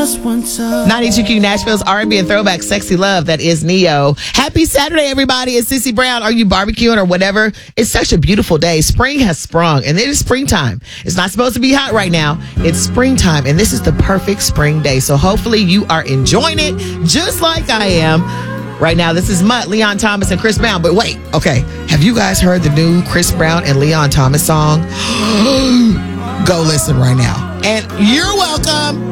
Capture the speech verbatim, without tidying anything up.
just want to. ninety-two Q Nashville's R and B and throwback sexy love. That is Neo. Happy Saturday, everybody. It's Sissy Brown. Are you barbecuing or whatever? It's such a beautiful day. Spring has sprung, and it is springtime. It's not supposed to be hot right now. It's springtime, and this is the perfect spring day. So hopefully you are enjoying it just like I am. Right now, this is Mutt, Leon Thomas, and Chris Brown. But wait, okay. Have you guys heard the new Chris Brown and Leon Thomas song? Go listen right now. And you're welcome.